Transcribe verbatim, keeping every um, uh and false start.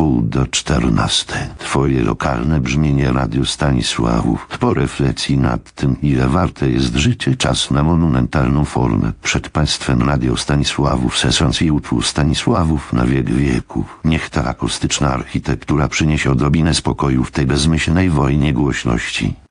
wpół do czternastej. Twoje lokalne brzmienie Radio Stanisławów. Po refleksji nad tym, ile warte jest życie, czas na monumentalną formę. Przed państwem Radio Stanisławów, sesans i utwór Stanisławów na wiek wieków. Niech ta akustyczna architektura przyniesie odrobinę spokoju w tej bezmyślnej wojnie głośności.